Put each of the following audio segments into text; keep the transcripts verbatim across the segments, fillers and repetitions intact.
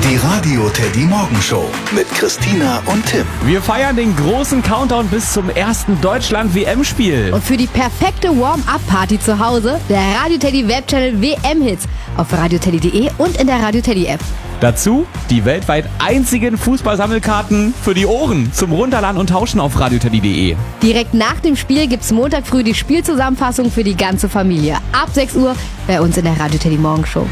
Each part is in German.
Die Radio Teddy Morgenshow mit Christina und Tim. Wir feiern den großen Countdown bis zum ersten Deutschland-W M-Spiel. Und für die perfekte Warm-Up-Party zu Hause, der Radio Teddy Webchannel W M-Hits auf radio teddy punkt de und in der Radio Teddy App. Dazu die weltweit einzigen Fußballsammelkarten für die Ohren zum Runterladen und Tauschen auf radio teddy punkt de. Direkt nach dem Spiel gibt's Montag früh die Spielzusammenfassung für die ganze Familie. Ab sechs Uhr bei uns in der Radio Teddy Morgenshow.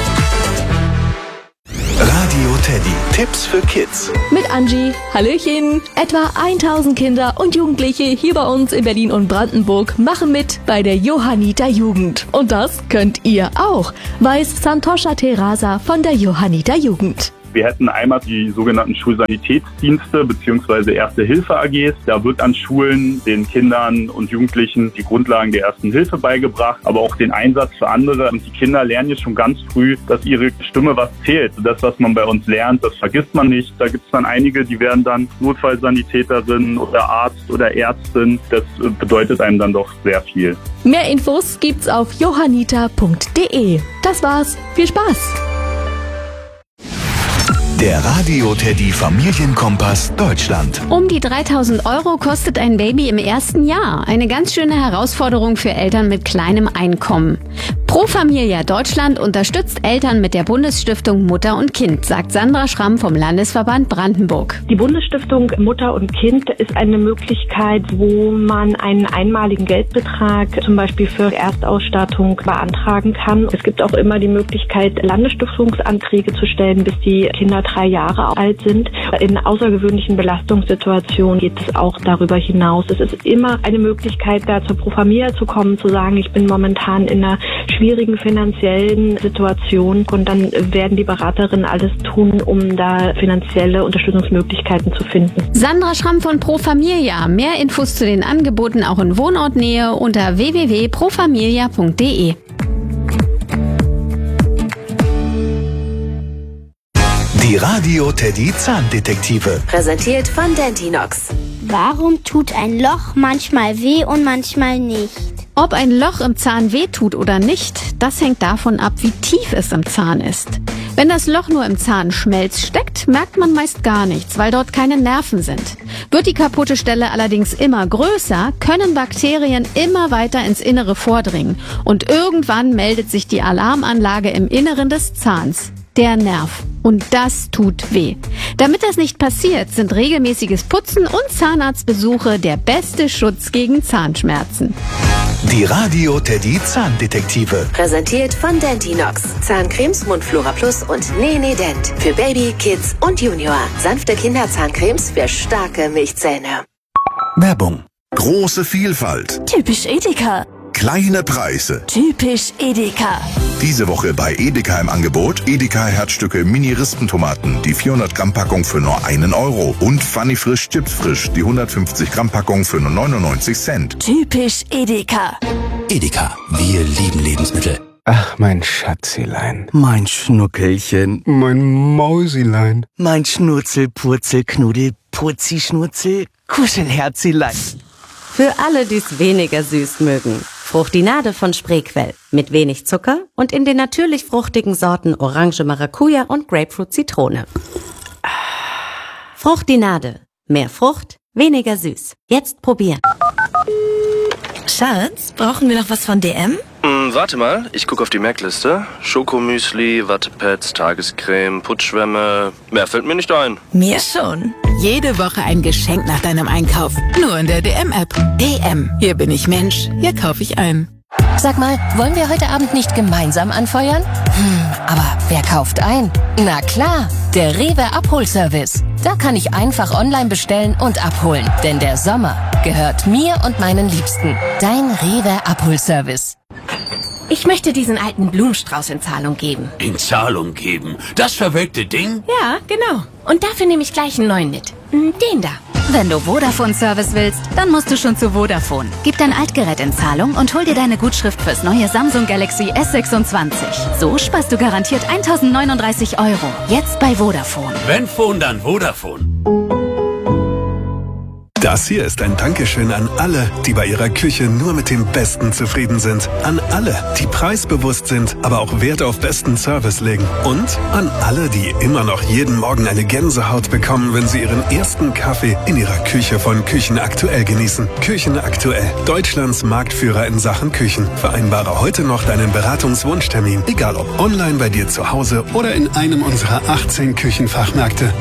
Radio Teddy. Tipps für Kids. Mit Angie. Hallöchen. Etwa tausend Kinder und Jugendliche hier bei uns in Berlin und Brandenburg machen mit bei der Johanniter Jugend. Und das könnt ihr auch, weiß Santosha Terasa von der Johanniter Jugend. Wir hätten einmal die sogenannten Schulsanitätsdienste bzw. Erste-Hilfe-A Gs. Da wird an Schulen den Kindern und Jugendlichen die Grundlagen der Ersten Hilfe beigebracht, aber auch den Einsatz für andere. Und die Kinder lernen jetzt schon ganz früh, dass ihre Stimme was zählt. Das, was man bei uns lernt, das vergisst man nicht. Da gibt es dann einige, die werden dann Notfallsanitäterin oder Arzt oder Ärztin. Das bedeutet einem dann doch sehr viel. Mehr Infos gibt's auf johanniter punkt de. Das war's. Viel Spaß! Der Radio Teddy Familienkompass Deutschland. Um die dreitausend Euro kostet ein Baby im ersten Jahr. Eine ganz schöne Herausforderung für Eltern mit kleinem Einkommen. Pro Familia Deutschland unterstützt Eltern mit der Bundesstiftung Mutter und Kind, sagt Sandra Schramm vom Landesverband Brandenburg. Die Bundesstiftung Mutter und Kind ist eine Möglichkeit, wo man einen einmaligen Geldbetrag zum Beispiel für Erstausstattung beantragen kann. Es gibt auch immer die Möglichkeit, Landesstiftungsanträge zu stellen, bis die Kinder drei Jahre alt sind. In außergewöhnlichen Belastungssituationen geht es auch darüber hinaus. Es ist immer eine Möglichkeit, da zur Pro Familia zu kommen, zu sagen, ich bin momentan in einer schwierigen finanziellen Situation, und dann werden die Beraterinnen alles tun, um da finanzielle Unterstützungsmöglichkeiten zu finden. Sandra Schramm von Pro Familia. Mehr Infos zu den Angeboten auch in Wohnortnähe unter w w w punkt pro familia punkt de. Die Radio Teddy Zahndetektive. Präsentiert von Dentinox. Warum tut ein Loch manchmal weh und manchmal nicht? Ob ein Loch im Zahn wehtut oder nicht, das hängt davon ab, wie tief es im Zahn ist. Wenn das Loch nur im Zahnschmelz steckt, merkt man meist gar nichts, weil dort keine Nerven sind. Wird die kaputte Stelle allerdings immer größer, können Bakterien immer weiter ins Innere vordringen und irgendwann meldet sich die Alarmanlage im Inneren des Zahns. Der Nerv. Und das tut weh. Damit das nicht passiert, sind regelmäßiges Putzen und Zahnarztbesuche der beste Schutz gegen Zahnschmerzen. Die Radio Teddy Zahndetektive. Präsentiert von Dentinox. Zahncremes, Mundflora Plus und Nene Dent. Für Baby, Kids und Junior. Sanfte Kinderzahncremes für starke Milchzähne. Werbung. Große Vielfalt. Typisch Edeka. Kleine Preise. Typisch Edeka. Diese Woche bei Edeka im Angebot Edeka Herzstücke Mini-Rispentomaten, die vierhundert Gramm Packung für nur einen Euro. Und Funny Frisch Chips Frisch, die hundertfünfzig Gramm Packung für nur neunundneunzig Cent. Typisch Edeka. Edeka, wir lieben Lebensmittel. Ach, mein Schatzilein. Mein Schnuckelchen. Mein Mausilein. Mein Schnurzel, Purzel, Knuddel, Purzi, Schnurzel, Kuschelherzilein. Für alle, die es weniger süß mögen. Fruchtinade von Spreequell. Mit wenig Zucker und in den natürlich fruchtigen Sorten Orange, Maracuja und Grapefruit Zitrone. Fruchtinade. Mehr Frucht, weniger süß. Jetzt probieren. Schatz, brauchen wir noch was von D M? Hm, warte mal, ich gucke auf die Merkliste. Schokomüsli, Wattepads, Tagescreme, Putzschwämme. Mehr fällt mir nicht ein. Mir schon. Jede Woche ein Geschenk nach deinem Einkauf. Nur in der D M-App. D M. Hier bin ich Mensch. Hier kaufe ich ein. Sag mal, wollen wir heute Abend nicht gemeinsam anfeuern? Hm, aber wer kauft ein? Na klar, der Rewe Abholservice. Da kann ich einfach online bestellen und abholen. Denn der Sommer gehört mir und meinen Liebsten. Dein Rewe Abholservice. Ich möchte diesen alten Blumenstrauß in Zahlung geben. In Zahlung geben? Das verwelkte Ding? Ja, genau. Und dafür nehme ich gleich einen neuen mit. Den da. Wenn du Vodafone-Service willst, dann musst du schon zu Vodafone. Gib dein Altgerät in Zahlung und hol dir deine Gutschrift fürs neue Samsung Galaxy S sechsundzwanzig. So sparst du garantiert eintausendneununddreißig Euro. Jetzt bei Vodafone. Wenn Phone, dann Vodafone. Das hier ist ein Dankeschön an alle, die bei ihrer Küche nur mit dem Besten zufrieden sind. An alle, die preisbewusst sind, aber auch Wert auf besten Service legen. Und an alle, die immer noch jeden Morgen eine Gänsehaut bekommen, wenn sie ihren ersten Kaffee in ihrer Küche von Küchen Aktuell genießen. Küchen Aktuell, Deutschlands Marktführer in Sachen Küchen. Vereinbare heute noch deinen Beratungswunschtermin, egal ob online bei dir zu Hause oder in einem unserer achtzehn Küchenfachmärkte.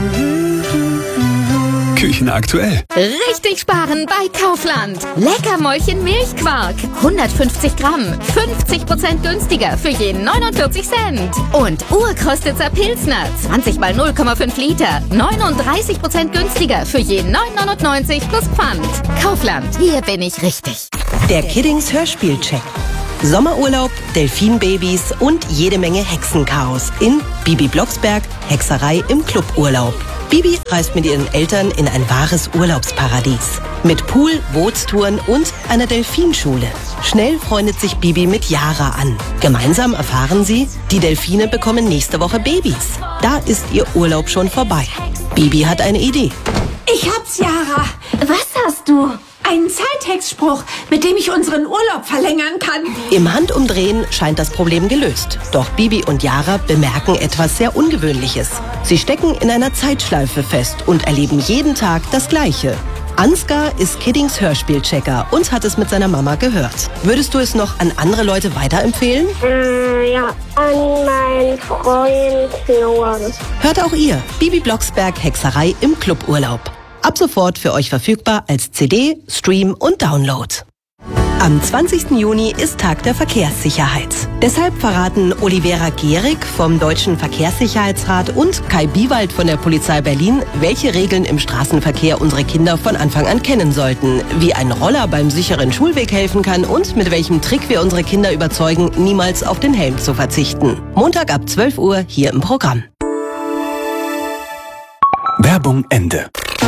Küchen Aktuell. Richtig sparen bei Kaufland. Leckermäulchen Milchquark. hundertfünfzig Gramm. fünfzig Prozent günstiger für je neunundvierzig Cent. Und Urkostitzer Pilsner. zwanzig mal null Komma fünf Liter. neununddreißig Prozent günstiger für je neun neunundneunzig plus Pfand. Kaufland. Hier bin ich richtig. Der Kiddings Hörspielcheck. Sommerurlaub, Delfinbabys und jede Menge Hexenchaos in Bibi Blocksberg, Hexerei im Cluburlaub. Bibi reist mit ihren Eltern in ein wahres Urlaubsparadies. Mit Pool, Bootstouren und einer Delfinschule. Schnell freundet sich Bibi mit Yara an. Gemeinsam erfahren sie, die Delfine bekommen nächste Woche Babys. Da ist ihr Urlaub schon vorbei. Bibi hat eine Idee. Ich hab's, Yara. Was hast du? Einen Zeithexspruch, mit dem ich unseren Urlaub verlängern kann. Im Handumdrehen scheint das Problem gelöst. Doch Bibi und Yara bemerken etwas sehr Ungewöhnliches. Sie stecken in einer Zeitschleife fest und erleben jeden Tag das Gleiche. Ansgar ist Kiddings Hörspielchecker und hat es mit seiner Mama gehört. Würdest du es noch an andere Leute weiterempfehlen? Äh, ja, an meinen Freund Noah. Hört auch ihr Bibi Blocksberg Hexerei im Cluburlaub. Ab sofort für euch verfügbar als C D, Stream und Download. Am zwanzigsten Juni ist Tag der Verkehrssicherheit. Deshalb verraten Olivera Gehrig vom Deutschen Verkehrssicherheitsrat und Kai Biewald von der Polizei Berlin, welche Regeln im Straßenverkehr unsere Kinder von Anfang an kennen sollten, wie ein Roller beim sicheren Schulweg helfen kann und mit welchem Trick wir unsere Kinder überzeugen, niemals auf den Helm zu verzichten. Montag ab zwölf Uhr hier im Programm. Werbung Ende.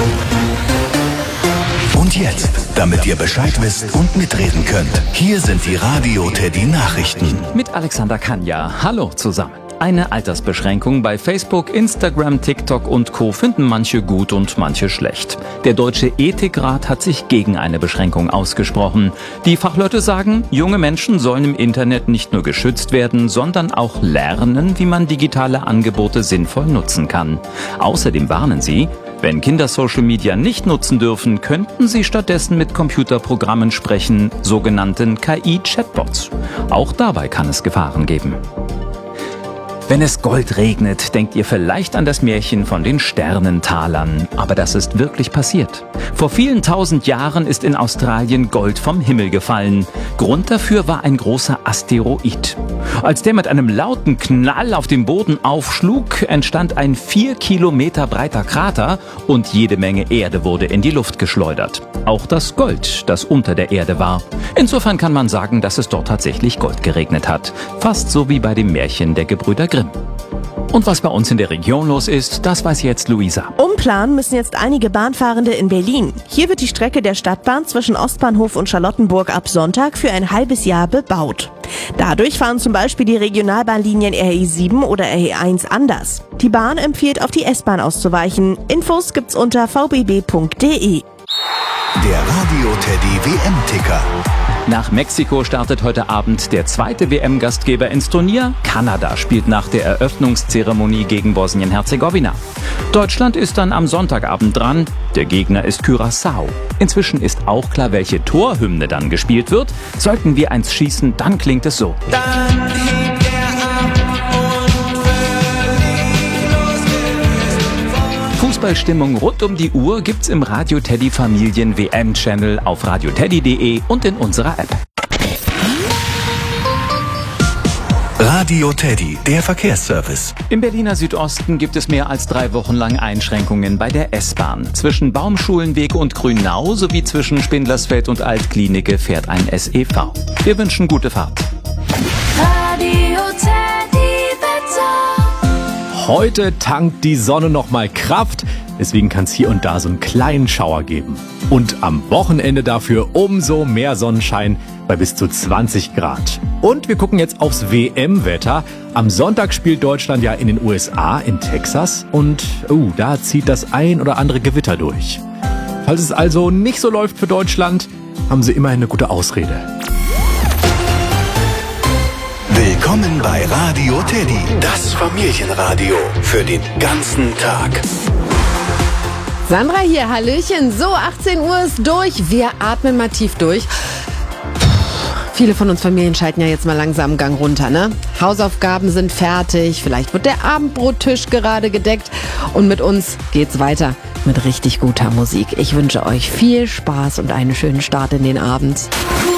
Und jetzt, damit ihr Bescheid wisst und mitreden könnt, hier sind die Radio Teddy Nachrichten. Mit Alexander Kanja. Hallo zusammen. Eine Altersbeschränkung bei Facebook, Instagram, TikTok und Co. finden manche gut und manche schlecht. Der Deutsche Ethikrat hat sich gegen eine Beschränkung ausgesprochen. Die Fachleute sagen, junge Menschen sollen im Internet nicht nur geschützt werden, sondern auch lernen, wie man digitale Angebote sinnvoll nutzen kann. Außerdem warnen sie, wenn Kinder Social Media nicht nutzen dürfen, könnten sie stattdessen mit Computerprogrammen sprechen, sogenannten K I-Chatbots. Auch dabei kann es Gefahren geben. Wenn es Gold regnet, denkt ihr vielleicht an das Märchen von den Sternentalern. Aber das ist wirklich passiert. Vor vielen tausend Jahren ist in Australien Gold vom Himmel gefallen. Grund dafür war ein großer Asteroid. Als der mit einem lauten Knall auf dem Boden aufschlug, entstand ein vier Kilometer breiter Krater und jede Menge Erde wurde in die Luft geschleudert. Auch das Gold, das unter der Erde war. Insofern kann man sagen, dass es dort tatsächlich Gold geregnet hat. Fast so wie bei dem Märchen der Gebrüder Grimm. Und was bei uns in der Region los ist, das weiß jetzt Luisa. Umplanen müssen jetzt einige Bahnfahrende in Berlin. Hier wird die Strecke der Stadtbahn zwischen Ostbahnhof und Charlottenburg ab Sonntag für ein halbes Jahr bebaut. Dadurch fahren zum Beispiel die Regionalbahnlinien R E sieben oder R E eins anders. Die Bahn empfiehlt, auf die S-Bahn auszuweichen. Infos gibt's unter v b b punkt d e. Der Radio Teddy W M-Ticker. Nach Mexiko startet heute Abend der zweite W M-Gastgeber ins Turnier. Kanada spielt nach der Eröffnungszeremonie gegen Bosnien-Herzegowina. Deutschland ist dann am Sonntagabend dran. Der Gegner ist Curaçao. Inzwischen ist auch klar, welche Torhymne dann gespielt wird. Sollten wir eins schießen, dann klingt es so. Dann hebt er ab und völlig losgelöst. Fußballstimmung rund um die Uhr gibt's im Radio Teddy Familien W M-Channel auf radioteddy punkt de und in unserer App. Radio Teddy, der Verkehrsservice. Im Berliner Südosten gibt es mehr als drei Wochen lang Einschränkungen bei der S-Bahn. Zwischen Baumschulenweg und Grünau sowie zwischen Spindlersfeld und Altklinike fährt ein S E V. Wir wünschen gute Fahrt. Radio Teddy Wetter. Heute tankt die Sonne nochmal Kraft, deswegen kann es hier und da so einen kleinen Schauer geben. Und am Wochenende dafür umso mehr Sonnenschein bei bis zu zwanzig Grad. Und wir gucken jetzt aufs W M-Wetter. Am Sonntag spielt Deutschland ja in den U S A, in Texas. Und uh, da zieht das ein oder andere Gewitter durch. Falls es also nicht so läuft für Deutschland, haben Sie immerhin eine gute Ausrede. Willkommen bei Radio Teddy, das Familienradio für den ganzen Tag. Sandra hier, Hallöchen. So, achtzehn Uhr ist durch. Wir atmen mal tief durch. Viele von uns Familien schalten ja jetzt mal langsam Gang runter, ne? Hausaufgaben sind fertig, vielleicht wird der Abendbrottisch gerade gedeckt und mit uns geht's weiter mit richtig guter Musik. Ich wünsche euch viel Spaß und einen schönen Start in den Abend.